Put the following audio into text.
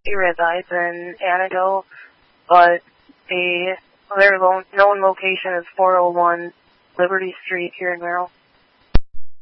He resides in Antidote, but a very known location is 401 Liberty Street here in Merrill.